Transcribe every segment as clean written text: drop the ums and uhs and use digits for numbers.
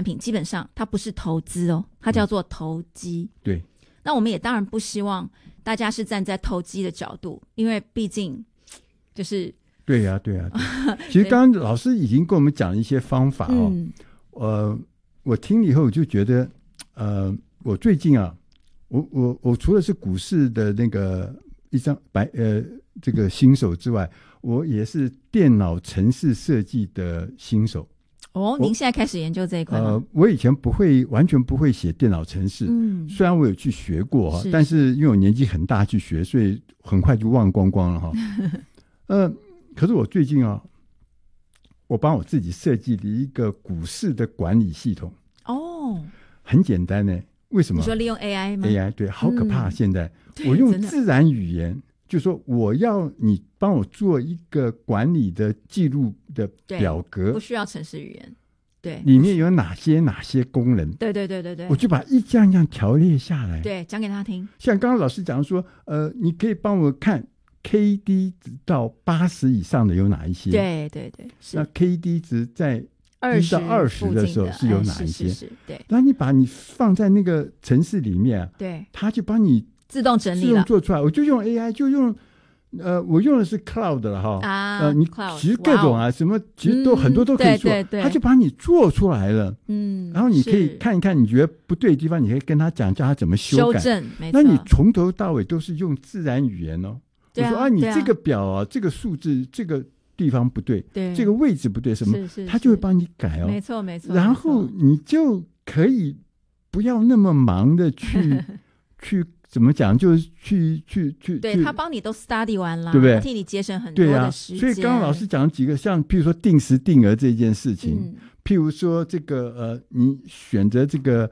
产品基本上它不是投资哦，它叫做投机。 对， 那我们也当然不希望大家是站在投机的角度，因为毕竟就是对呀、对呀、其实刚刚老师已经跟我们讲了一些方法哦。我听了以后就觉得，我最近啊，我除了是股市的那个一张这个新手之外，我也是电脑程式设计的新手。 哦，您现在开始研究这一块吗？ 我以前完全不会写电脑程式，虽然我有去学过但是因为我年纪很大去学，所以很快就忘光光了哈。可是我最近我帮我自己设计了一个股市的管理系统。哦，很简单呢。为什么？ 你说利用 AI 吗？ AI 对，好可怕！现在我用自然语言，就说我要你帮我做一个管理的记录的表格， 不需要程式语言，对， 里面有哪些功能？ 对， 我就把一项一项条列下来， 对，讲给他听。 像刚刚老师讲说，你可以帮我看 KD 值到80以上的有哪一些？ 对，是。 那 KD 值在1到20的时候是有哪一些？ 对。 那你把你放在那个程式里面， 对， 它就帮你自动整理了， 自动做出来。我就用 AI， 就用我用的是 Cloud 了哈。你其实各种什么其实都很多都可以做，它就把你做出来了。然后你可以看一看，你觉得不对的地方，你可以跟他讲，叫他怎么修正。 那你从头到尾都是用自然语言哦。我说你这个表这个数字这个地方不对，这个位置不对，什么，他就会帮你改哦。 没错。 然后你就可以不要那么忙的去怎么讲，就是去对，他帮你都 study 完了， 对不对？ 替你节省很多的时间。 所以刚刚老师讲几个，像譬如说定时定额这件事情，譬如说这个你选择这个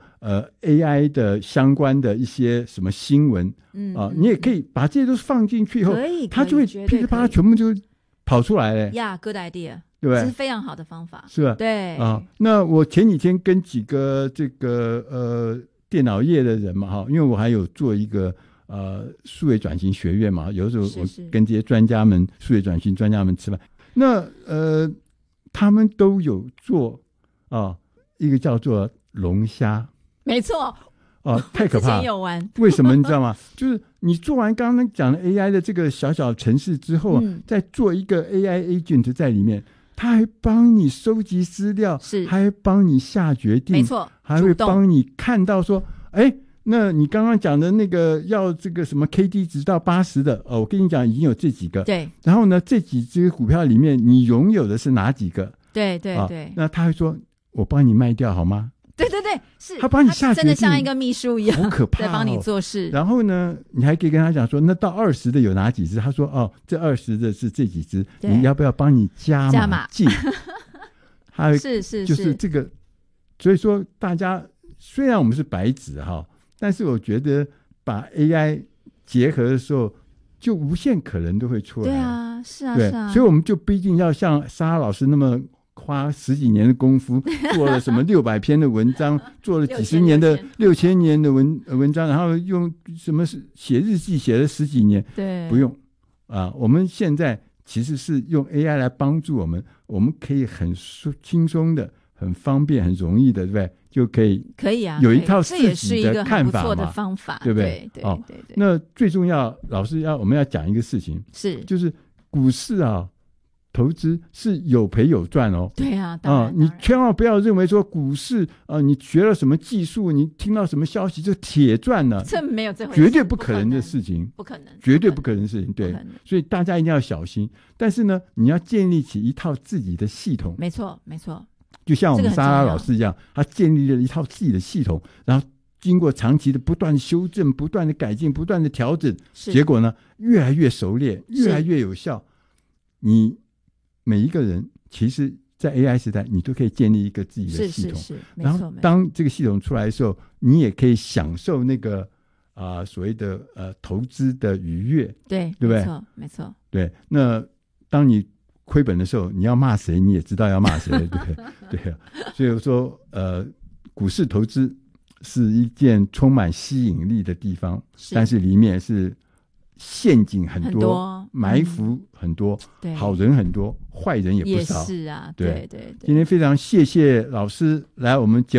AI 的相关的一些什么新闻你也可以把这些都放进去以后，它就会噼里啪啦全部就跑出来了。 good idea， 对不对？ 这是非常好的方法， 是吧？ 对那我前几天跟几个这个电脑业的人嘛因为我还有做一个数位转型学院嘛，有的时候我跟这些专家们数位转型专家们吃饭，那他们都有做一个叫做龙虾， 没错太可怕了，之前有玩。 为什么你知道吗？就是你做完刚刚讲的 AI 的这个小小程式之后再做一个 AI agent 在里面，他还帮你收集资料，还会帮你下决定， 没错， 还会帮你看到说那你刚刚讲的那个要这个什么 KD 值到80的我跟你讲已经有这几个， 对， 然后呢这几只股票里面你拥有的是哪几个？ 对， 那他会说我帮你卖掉好吗？ 对，是他帮你下决定， 真的像一个秘书一样， 好可怕在帮你做事。 然后呢你还可以跟他讲说那到20的有哪几只，他说这20的是这几只，你要不要帮你加码进是就是这个。所以说大家虽然我们是白纸但是我觉得把 AI 结合的时候就无限可能都会出来。 对啊，是啊， 对，所以我们就不一定要像莎拉老师那么花10几年的功夫做了什么600篇的文章做了几十年的6000年的文章，然后用什么写日记写了10几年， 对， 不用我们现在其实是用 AI 来帮助我们可以很轻松的很方便很容易的，对不对？就可以有一套自己的看法嘛， 这也是一个很不错的方法， 对不对？ 对。 那最重要，老师我们要讲一个事情， 就是股市投资是有赔有赚哦。 对啊， 你千万不要认为说股市你学了什么技术，你听到什么消息就铁赚了， 这没有这回事， 绝对不可能的事情， 不可能， 绝对不可能的事情。对，所以大家一定要小心。但是呢，你要建立起一套自己的系统， 没错。 就像我们莎拉老师一样，他建立了一套自己的系统，然后经过长期的不断修正、不断的改进、不断的调整，结果呢，越来越熟练，越来越有效。你每一个人其实在 AI 时代你都可以建立一个自己的系统，然后当这个系统出来的时候，你也可以享受那个所谓的投资的愉悦，对不对？ 没错。 对，那当你亏本的时候，你要骂谁你也知道要骂谁，对对。所以说股市投资是一件充满吸引力的地方，但是里面是陷阱很多埋伏很多，好人很多，坏人也不少， 也是啊， 对。 对。 今天非常谢谢老师来我们节目